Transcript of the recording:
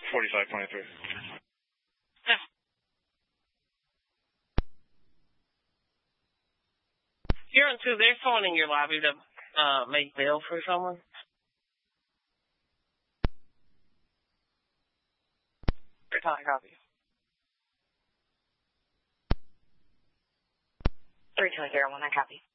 4523. You're on 2. There's someone in your lobby to make bail for someone. I copy. 3201, I copy.